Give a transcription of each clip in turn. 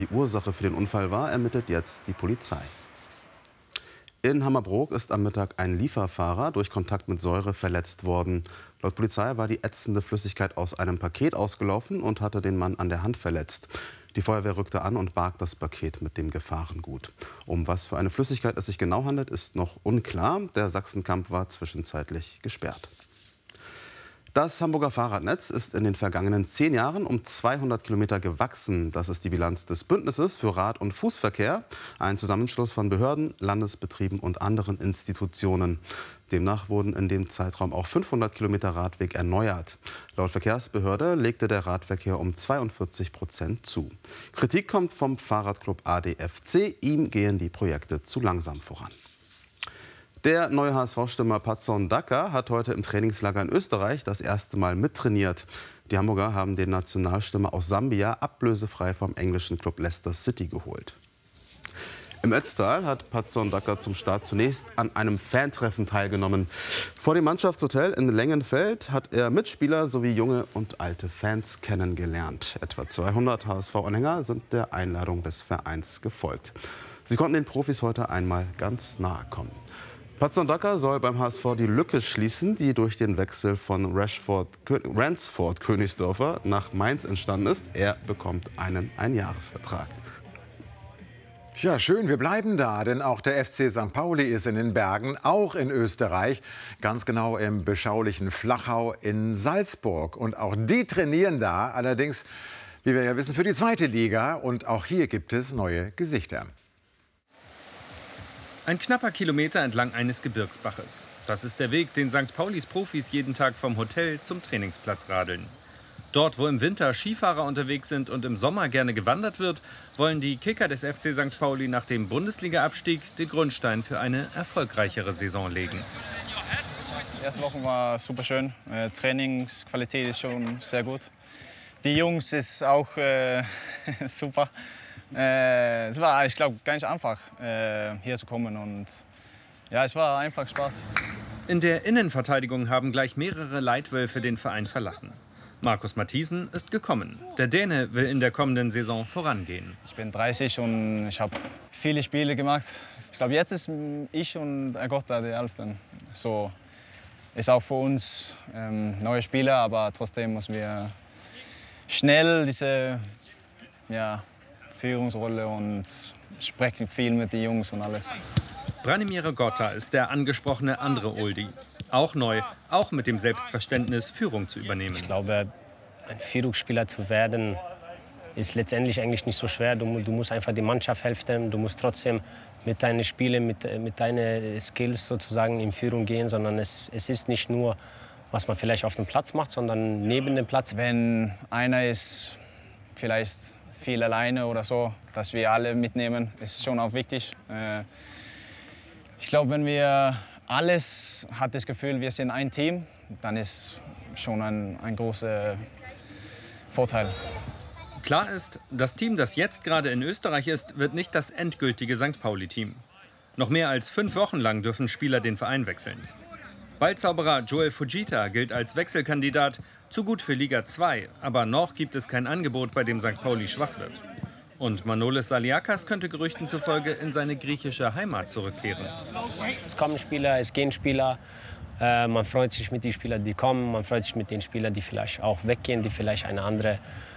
Die Ursache für den Unfall war, ermittelt jetzt die Polizei. In Hammerbrook ist am Mittag ein Lieferfahrer durch Kontakt mit Säure verletzt worden. Laut Polizei war die ätzende Flüssigkeit aus einem Paket ausgelaufen und hatte den Mann an der Hand verletzt. Die Feuerwehr rückte an und barg das Paket mit dem Gefahrengut. Um was für eine Flüssigkeit es sich genau handelt, ist noch unklar. Der Sachsenkamm war zwischenzeitlich gesperrt. Das Hamburger Fahrradnetz ist in den vergangenen 10 Jahren um 200 Kilometer gewachsen. Das ist die Bilanz des Bündnisses für Rad- und Fußverkehr, ein Zusammenschluss von Behörden, Landesbetrieben und anderen Institutionen. Demnach wurden in dem Zeitraum auch 500 Kilometer Radweg erneuert. Laut Verkehrsbehörde legte der Radverkehr um 42% zu. Kritik kommt vom Fahrradclub ADFC. Ihm gehen die Projekte zu langsam voran. Der neue HSV-Stürmer Patson Daka hat heute im Trainingslager in Österreich das erste Mal mittrainiert. Die Hamburger haben den Nationalstürmer aus Sambia ablösefrei vom englischen Club Leicester City geholt. Im Ötztal hat Patson Daka zum Start zunächst an einem Fantreffen teilgenommen. Vor dem Mannschaftshotel in Lengenfeld hat er Mitspieler sowie junge und alte Fans kennengelernt. Etwa 200 HSV-Anhänger sind der Einladung des Vereins gefolgt. Sie konnten den Profis heute einmal ganz nahe kommen. Patson Daka soll beim HSV die Lücke schließen, die durch den Wechsel von Ransford Königsdörfer nach Mainz entstanden ist. Er bekommt einen Einjahresvertrag. Tja, schön, wir bleiben da, denn auch der FC St. Pauli ist in den Bergen, auch in Österreich, ganz genau im beschaulichen Flachau in Salzburg. Und auch die trainieren da, allerdings, wie wir ja wissen, für die zweite Liga. Und auch hier gibt es neue Gesichter. Ein knapper Kilometer entlang eines Gebirgsbaches. Das ist der Weg, den St. Paulis Profis jeden Tag vom Hotel zum Trainingsplatz radeln. Dort, wo im Winter Skifahrer unterwegs sind und im Sommer gerne gewandert wird, wollen die Kicker des FC St. Pauli nach dem Bundesliga-Abstieg den Grundstein für eine erfolgreichere Saison legen. Die erste Woche war super schön. Trainingsqualität ist schon sehr gut. Die Jungs ist auch super. Es war, ich glaube, gar nicht einfach, hier zu kommen. Und ja, es war einfach Spaß. In der Innenverteidigung haben gleich mehrere Leitwölfe den Verein verlassen. Markus Matthiesen ist gekommen. Der Däne will in der kommenden Saison vorangehen. Ich bin 30 und ich habe viele Spiele gemacht. Ich glaube, jetzt ist ich und Agota der Ältesten. So ist auch für uns neue Spieler, aber trotzdem müssen wir schnell diese Führungsrolle und sprechen viel mit den Jungs und alles. Branimir Gotta ist der angesprochene andere Oldie. Auch neu, auch mit dem Selbstverständnis, Führung zu übernehmen. Ich glaube, ein Führungsspieler zu werden, ist letztendlich eigentlich nicht so schwer. Du musst einfach die Mannschaft helfen. Du musst trotzdem mit deinen Spielen, mit deinen Skills sozusagen in Führung gehen. Sondern es ist nicht nur, was man vielleicht auf dem Platz macht, sondern neben dem Platz. Wenn einer ist vielleicht viel alleine oder so, dass wir alle mitnehmen, ist schon auch wichtig. Ich glaube, wenn wir alles hat das Gefühl, wir sind ein Team, dann ist schon ein großer Vorteil. Klar ist, das Team, das jetzt gerade in Österreich ist, wird nicht das endgültige St. Pauli-Team. Noch mehr als 5 Wochen lang dürfen Spieler den Verein wechseln. Ballzauberer Joel Fujita gilt als Wechselkandidat, zu gut für Liga 2, aber noch gibt es kein Angebot, bei dem St. Pauli schwach wird. Und Manolis Saliakas könnte Gerüchten zufolge in seine griechische Heimat zurückkehren. Es kommen Spieler, es gehen Spieler. Man freut sich mit den Spielern, die kommen. Man freut sich mit den Spielern, die vielleicht auch weggehen, die vielleicht eine andere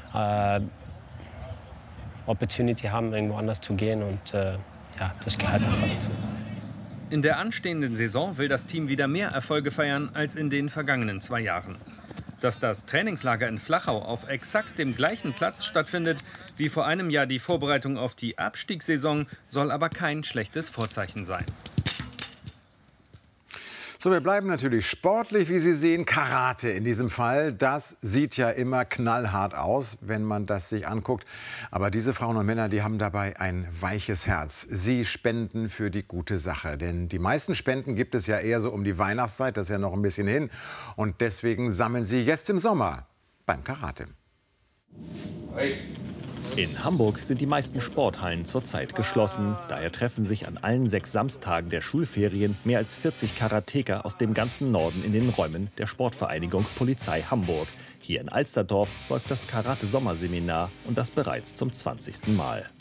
Opportunity haben, irgendwo anders zu gehen. Und ja, das gehört einfach dazu. In der anstehenden Saison will das Team wieder mehr Erfolge feiern als in den vergangenen 2 Jahren. Dass das Trainingslager in Flachau auf exakt dem gleichen Platz stattfindet wie vor einem Jahr die Vorbereitung auf die Abstiegssaison, soll aber kein schlechtes Vorzeichen sein. So, wir bleiben natürlich sportlich, wie Sie sehen. Karate in diesem Fall, das sieht ja immer knallhart aus, wenn man das sich anguckt. Aber diese Frauen und Männer, die haben dabei ein weiches Herz. Sie spenden für die gute Sache. Denn die meisten Spenden gibt es ja eher so um die Weihnachtszeit, das ist ja noch ein bisschen hin. Und deswegen sammeln sie jetzt im Sommer beim Karate. Hey. In Hamburg sind die meisten Sporthallen zurzeit geschlossen. Daher treffen sich an allen 6 Samstagen der Schulferien mehr als 40 Karateker aus dem ganzen Norden in den Räumen der Sportvereinigung Polizei Hamburg. Hier in Alsterdorf läuft das Karate-Sommerseminar und das bereits zum 20. Mal.